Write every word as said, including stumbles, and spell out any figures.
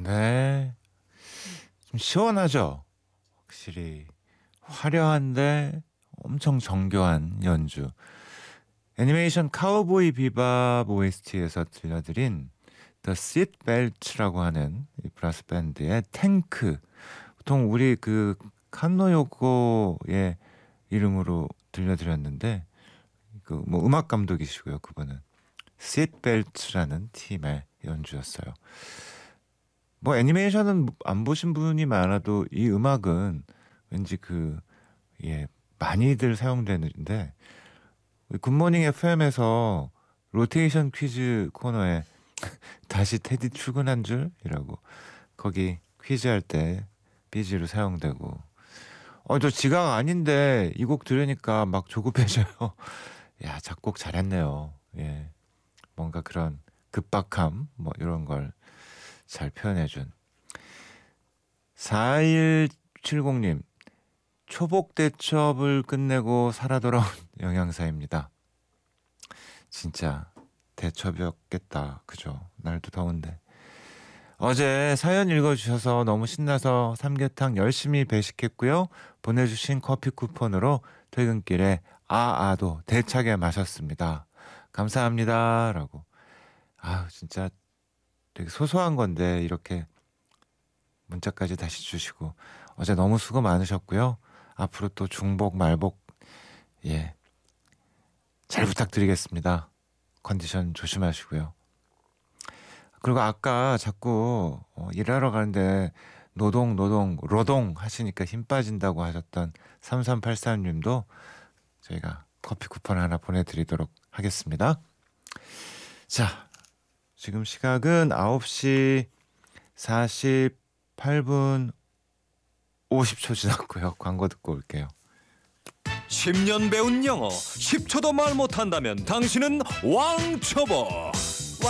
네. 좀 시원하죠? 확실히 화려한데 엄청 정교한 연주. 애니메이션 카우보이 비밥 오에스티에서 들려드린 The Seat Belts라고 하는 이 브라스 밴드의 탱크. 보통 우리 그 칸노요코의 이름으로 들려드렸는데 그 뭐 음악 감독이시고요. 그분은 Seat Belts라는 팀의 연주였어요. 뭐 애니메이션은 안 보신 분이 많아도 이 음악은 왠지 그 예 많이들 사용되는데 굿모닝 에프엠에서 로테이션 퀴즈 코너에 다시 테디 출근한 줄이라고 거기 퀴즈 할 때 비지로 사용되고 어 저 지각 아닌데 이 곡 들으니까 막 조급해져요. 야 작곡 잘했네요. 예 뭔가 그런 급박함 뭐 이런 걸 잘 표현해준 사일칠공님 초복 대첩을 끝내고 살아 돌아온 영양사입니다. 진짜 대첩이었겠다. 그죠? 날도 더운데. 어제 사연 읽어주셔서 너무 신나서 삼계탕 열심히 배식했고요. 보내주신 커피 쿠폰으로 퇴근길에 아아도 대차게 마셨습니다. 감사합니다. 라고. 아 진짜 되게 소소한 건데 이렇게 문자까지 다시 주시고 어제 너무 수고 많으셨고요. 앞으로 또 중복 말복 예 잘 부탁드리겠습니다. 컨디션 조심하시고요. 그리고 아까 자꾸 어, 일하러 가는데 노동 노동 로동 하시니까 힘 빠진다고 하셨던 삼삼팔삼님도 저희가 커피 쿠폰 하나 보내드리도록 하겠습니다. 자 지금 시각은 아홉 시 사십팔 분 오십 초 지났고요. 광고 듣고 올게요. 십 년 배운 영어 십 초도 말 못한다면 당신은 왕초보.